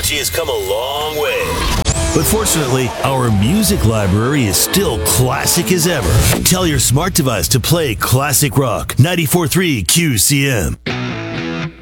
technology has come a long way. But fortunately, our music library is still classic as ever. Tell your smart device to play classic rock 94.3 QCM.